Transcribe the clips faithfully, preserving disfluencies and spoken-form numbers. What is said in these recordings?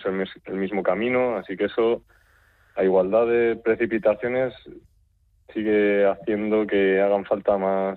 seguimos el, mes, el mismo camino, así que eso, a igualdad de precipitaciones, sigue haciendo que hagan falta más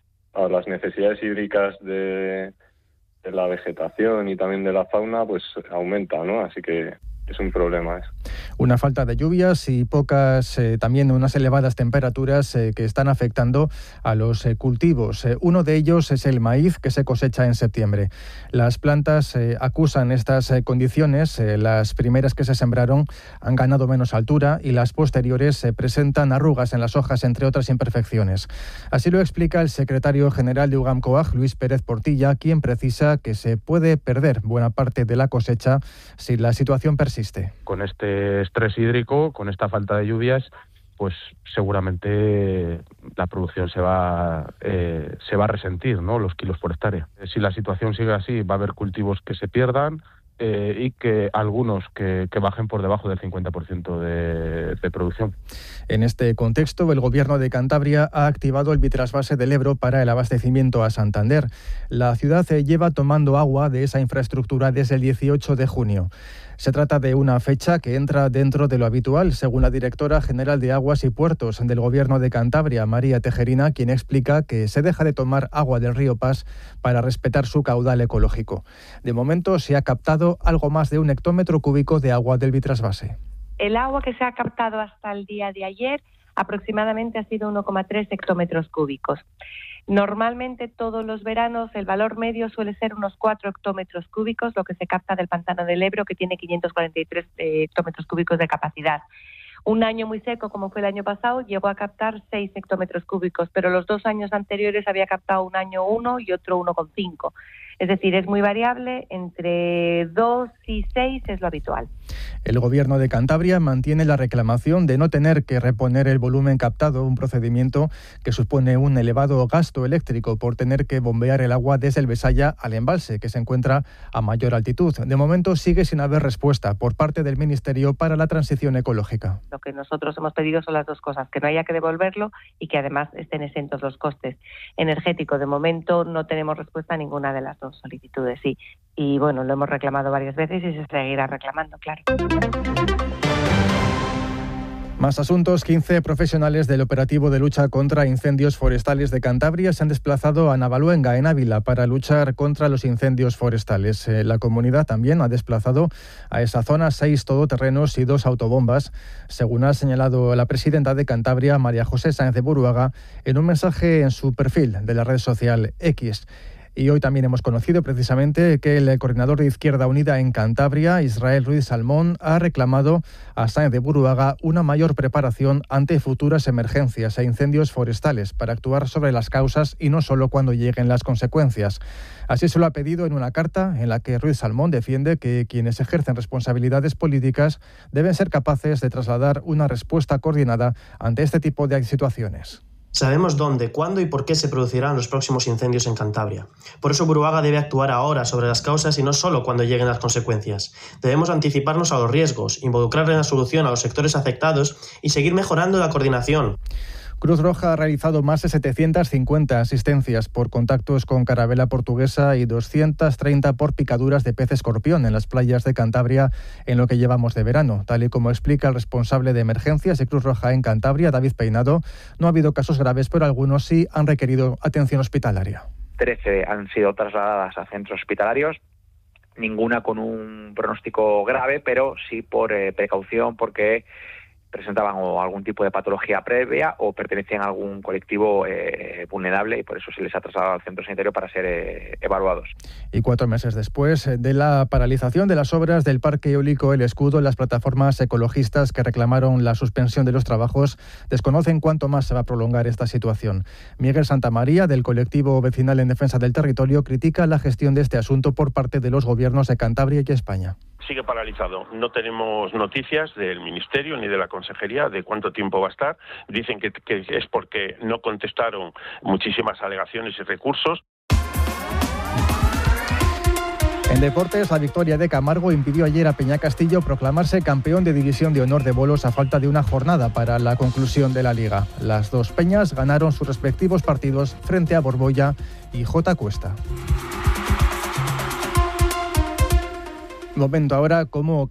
a las necesidades hídricas de, de la vegetación y también de la fauna, pues aumenta, ¿no? Así que es un problema eso. Una falta de lluvias y pocas, eh, también unas elevadas temperaturas eh, que están afectando a los eh, cultivos. Eh, uno de ellos es el maíz, que se cosecha en septiembre. Las plantas eh, acusan estas eh, condiciones. Eh, las primeras que se sembraron han ganado menos altura y las posteriores eh, presentan arrugas en las hojas, entre otras imperfecciones. Así lo explica el secretario general de UGAM-COAG, Luis Pérez Portilla, quien precisa que se puede perder buena parte de la cosecha si la situación persiste. Con este estrés hídrico, con esta falta de lluvias, pues seguramente la producción se va eh, se va a resentir, ¿no? Los kilos por hectárea. Si la situación sigue así, va a haber cultivos que se pierdan eh, y que algunos que, que bajen por debajo del cincuenta por ciento de, de producción. En este contexto, el Gobierno de Cantabria ha activado el bitrasvase del Ebro para el abastecimiento a Santander. La ciudad lleva tomando agua de esa infraestructura desde el dieciocho de junio. Se trata de una fecha que entra dentro de lo habitual, según la directora general de Aguas y Puertos del Gobierno de Cantabria, María Tejerina, quien explica que se deja de tomar agua del río Pas para respetar su caudal ecológico. De momento se ha captado algo más de un hectómetro cúbico de agua del bitrasvase. El agua que se ha captado hasta el día de ayer aproximadamente ha sido uno coma tres hectómetros cúbicos. Normalmente todos los veranos el valor medio suele ser unos cuatro hectómetros cúbicos, lo que se capta del pantano del Ebro, que tiene quinientos cuarenta y tres hectómetros cúbicos de capacidad. Un año muy seco, como fue el año pasado, llegó a captar seis hectómetros cúbicos, pero los dos años anteriores había captado un año uno y otro uno coma cinco. Es decir, es muy variable, entre dos y seis es lo habitual. El Gobierno de Cantabria mantiene la reclamación de no tener que reponer el volumen captado, un procedimiento que supone un elevado gasto eléctrico por tener que bombear el agua desde el Besaya al embalse, que se encuentra a mayor altitud. De momento sigue sin haber respuesta por parte del Ministerio para la Transición Ecológica. Lo que nosotros hemos pedido son las dos cosas, que no haya que devolverlo y que además estén exentos los costes energéticos. De momento no tenemos respuesta a ninguna de las dos solicitudes, sí. Y bueno, lo hemos reclamado varias veces y se seguirá reclamando, claro. Más asuntos. quince profesionales del operativo de lucha contra incendios forestales de Cantabria se han desplazado a Navaluenga, en Ávila, para luchar contra los incendios forestales. Eh, la comunidad también ha desplazado a esa zona seis todoterrenos y dos autobombas, según ha señalado la presidenta de Cantabria, María José Sáenz de Buruaga, en un mensaje en su perfil de la red social X. Y hoy también hemos conocido precisamente que el coordinador de Izquierda Unida en Cantabria, Israel Ruiz Salmón, ha reclamado a Sáenz de Buruaga una mayor preparación ante futuras emergencias e incendios forestales para actuar sobre las causas y no solo cuando lleguen las consecuencias. Así se lo ha pedido en una carta en la que Ruiz Salmón defiende que quienes ejercen responsabilidades políticas deben ser capaces de trasladar una respuesta coordinada ante este tipo de situaciones. Sabemos dónde, cuándo y por qué se producirán los próximos incendios en Cantabria. Por eso Buruaga debe actuar ahora sobre las causas y no solo cuando lleguen las consecuencias. Debemos anticiparnos a los riesgos, involucrar en la solución a los sectores afectados y seguir mejorando la coordinación. Cruz Roja ha realizado más de setecientas cincuenta asistencias por contactos con carabela portuguesa y doscientas treinta por picaduras de pez escorpión en las playas de Cantabria en lo que llevamos de verano. Tal y como explica el responsable de emergencias de Cruz Roja en Cantabria, David Peinado, no ha habido casos graves, pero algunos sí han requerido atención hospitalaria. trece han sido trasladadas a centros hospitalarios, ninguna con un pronóstico grave, pero sí por eh, precaución, porque presentaban o algún tipo de patología previa o pertenecían a algún colectivo eh, vulnerable, y por eso se les ha trasladado al centro sanitario para ser eh, evaluados. Y cuatro meses después de la paralización de las obras del Parque Eólico El Escudo, las plataformas ecologistas que reclamaron la suspensión de los trabajos desconocen cuánto más se va a prolongar esta situación. Miguel Santamaría, del colectivo vecinal en defensa del territorio, critica la gestión de este asunto por parte de los gobiernos de Cantabria y España. Sigue paralizado. No tenemos noticias del Ministerio ni de la Consejería de cuánto tiempo va a estar. Dicen que, que es porque no contestaron muchísimas alegaciones y recursos. En deportes, la victoria de Camargo impidió ayer a Peñacastillo proclamarse campeón de División de Honor de Bolos a falta de una jornada para la conclusión de la Liga. Las dos peñas ganaron sus respectivos partidos frente a Borbolla y J. Cuesta. Momento ahora como